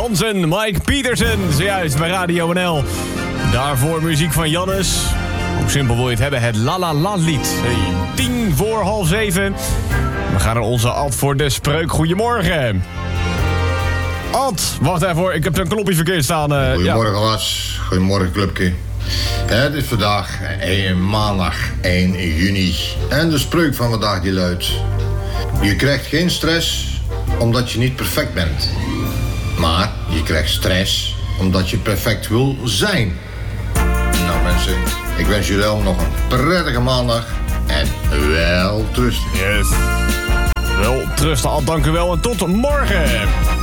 Hansen, Mike Pietersen, zojuist bij Radio NL. Daarvoor muziek van Jannes. Hoe simpel wil je het hebben? Het La La La lied. 7:10. We gaan naar onze Ad voor de spreuk. Goedemorgen. Ad, wacht even hoor. Ik heb een knopje verkeerd staan. Goedemorgen Lars. Goedemorgen clubje. Het is vandaag maandag 1 juni. En de spreuk van vandaag die luidt: je krijgt geen stress omdat je niet perfect bent. Maar je krijgt stress omdat je perfect wil zijn. Nou mensen, ik wens jullie wel nog een prettige maandag en wel trusten. Yes. Wel trusten, Ad, dank u wel en tot morgen.